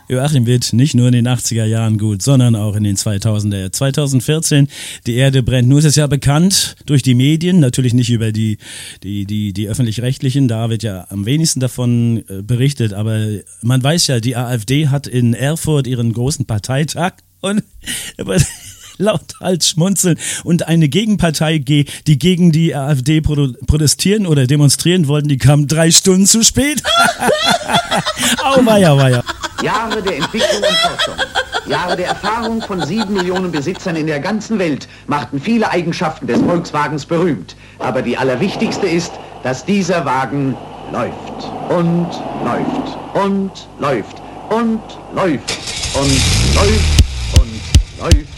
Joachim Witt, nicht nur in den 80er Jahren gut, sondern auch in den 2000er. 2014, die Erde brennt. Nun ist es ja bekannt durch die Medien, natürlich nicht über die öffentlich-rechtlichen, da wird ja am wenigsten davon berichtet, aber man weiß ja, die AfD hat in Erfurt ihren großen Parteitag und lauthals schmunzeln und eine Gegenpartei, die gegen die AfD protestieren oder demonstrieren wollten, die kam 3 Stunden zu spät. Auweia. Jahre der Entwicklung und Forschung, Jahre der Erfahrung von 7 Millionen Besitzern in der ganzen Welt machten viele Eigenschaften des Volkswagens berühmt. Aber die allerwichtigste ist, dass dieser Wagen läuft und läuft und läuft und läuft und läuft und läuft.